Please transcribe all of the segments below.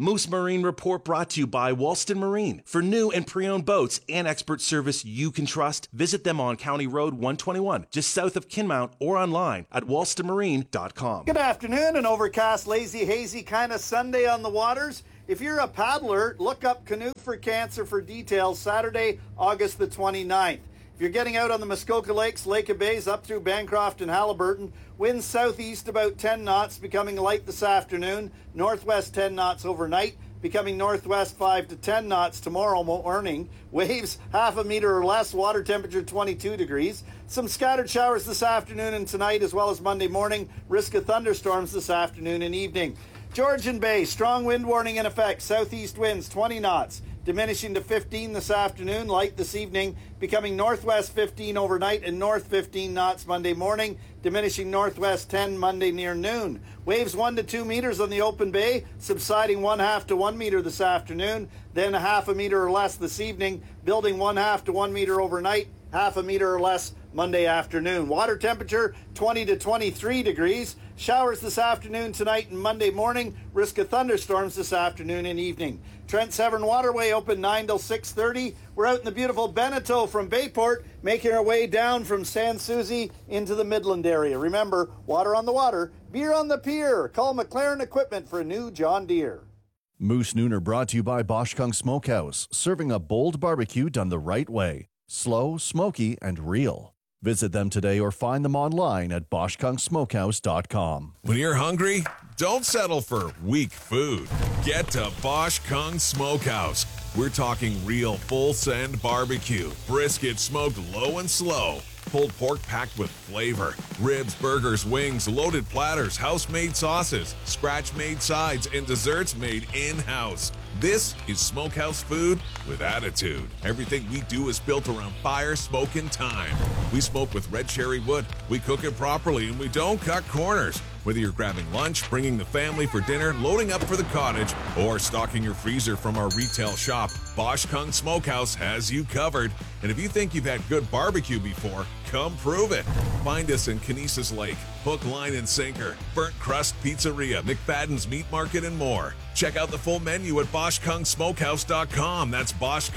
Moose Marine Report brought to you by Walston Marine. For new and pre-owned boats and expert service you can trust, visit them on County Road 121, just south of Kinmount, or online at walstonmarine.com. Good afternoon. An overcast, lazy, hazy kind of Sunday on the waters. If you're a paddler, look up Canoe for Cancer for details Saturday, August the 29th. If you're getting out on the Muskoka Lakes, Lake of Bays, up through Bancroft and Haliburton, winds southeast about 10 knots, becoming light this afternoon, northwest 10 knots overnight, becoming northwest 5 to 10 knots tomorrow morning. Waves half a meter or less, water temperature 22 degrees. Some scattered showers this afternoon and tonight, as well as Monday morning. Risk of thunderstorms this afternoon and evening. Georgian Bay, strong wind warning in effect. Southeast winds 20 knots, diminishing to 15 this afternoon, light this evening, becoming northwest 15 overnight and north 15 knots Monday morning, diminishing northwest 10 Monday near noon. Waves 1 to 2 meters on the open bay, subsiding 1/2 to 1 meter this afternoon, then 1/2 meter or less this evening, building 1/2 to 1 meter overnight, 1/2 meter or less Monday afternoon. Water temperature 20 to 23 degrees. Showers this afternoon, tonight, and Monday morning. Risk of thunderstorms this afternoon and evening. Trent Severn Waterway open 9 till 6:30. We're out in the beautiful Beneteau from Bayport, making our way down from San Souci into the Midland area. Remember, water on the water, beer on the pier. Call McLaren Equipment for a new John Deere. Moose Nooner brought to you by Bosch Kung Smokehouse, serving a bold barbecue done the right way. Slow, smoky, and real. Visit them today or find them online at BoschKungSmokehouse.com. When you're hungry, don't settle for weak food. Get to Bosch Kung Smokehouse. We're talking real full-send barbecue, brisket smoked low and slow, pulled pork packed with flavor, ribs, burgers, wings, loaded platters, house-made sauces, scratch-made sides, and desserts made in-house. This is Smokehouse food with attitude. Everything we do is built around fire, smoke, and time. We smoke with red cherry wood, we cook it properly, and we don't cut corners. Whether you're grabbing lunch, bringing the family for dinner, loading up for the cottage, or stocking your freezer from our retail shop, Bosch Kung Smokehouse has you covered. And if you think you've had good barbecue before, come prove it. Find us in Kinesis Lake, Hook, Line, and Sinker, Burnt Crust Pizzeria, McFadden's Meat Market, and more. Check out the full menu at BoschKungSmokehouse.com. That's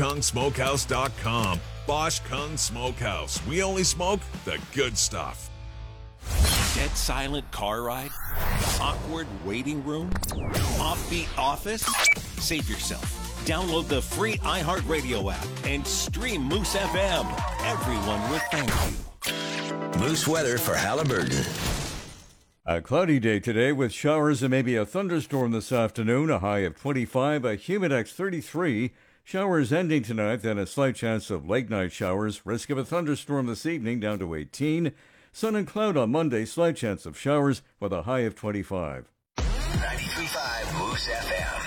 BoschKungSmokehouse.com. Bosch Kung Smokehouse. We only smoke the good stuff. Dead silent car ride? Awkward waiting room? Offbeat office? Save yourself. Download the free iHeartRadio app and stream Moose FM. Everyone will thank you. Moose weather for Haliburton. A cloudy day today with showers and maybe a thunderstorm this afternoon. A high of 25, a humidex 33. Showers ending tonight, then a slight chance of late night showers. Risk of a thunderstorm this evening down to 18. Sun and cloud on Monday, slight chance of showers with a high of 25. 93.5 Moose FM.